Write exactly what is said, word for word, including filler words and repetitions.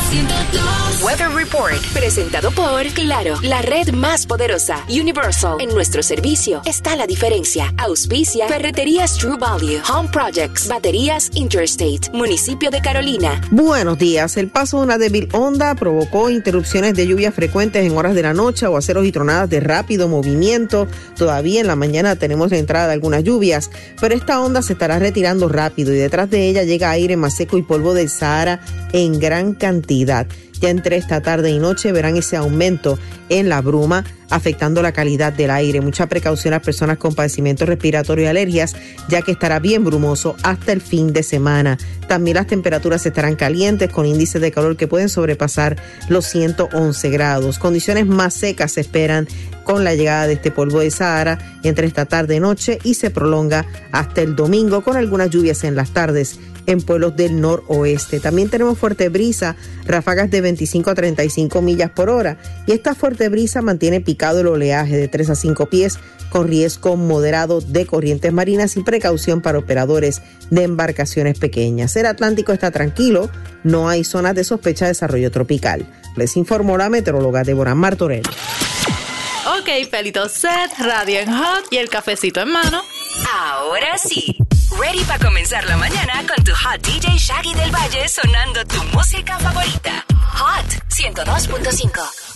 ciento dos. Weather Report, presentado por Claro, la red más poderosa. Universal, en nuestro servicio está la diferencia. Auspicia Ferreterías True Value, Home Projects, Baterías Interstate, Municipio de Carolina. Buenos días. El paso de una débil onda provocó interrupciones de lluvias frecuentes en horas de la noche, aguaceros y tronadas de rápido movimiento. Todavía en la mañana tenemos la entrada de algunas lluvias, pero esta onda se estará retirando rápido y detrás de ella llega aire más seco y polvo del Sahara en gran cantidad. Ya entre esta tarde y noche verán ese aumento en la bruma, afectando la calidad del aire. Mucha precaución a personas con padecimientos respiratorios y alergias, ya que estará bien brumoso hasta el fin de semana. También las temperaturas estarán calientes, con índices de calor que pueden sobrepasar los ciento once grados. Condiciones más secas se esperan con la llegada de este polvo de Sahara entre esta tarde y noche y se prolonga hasta el domingo, con algunas lluvias en las tardes en pueblos del noroeste. También tenemos fuerte brisa, ráfagas de veinticinco a treinta y cinco millas por hora, y esta fuerte brisa mantiene picado el oleaje de tres a cinco pies, con riesgo moderado de corrientes marinas y precaución para operadores de embarcaciones pequeñas. El Atlántico está tranquilo, no hay zonas de sospecha de desarrollo tropical. Les informó la meteoróloga Deborah Martorell. Ok, pelito set, radio en hot y el cafecito en mano. Ahora sí, ready para comenzar la mañana con tu hot D J Shaggy del Valle sonando tu música favorita. Hot ciento dos punto cinco.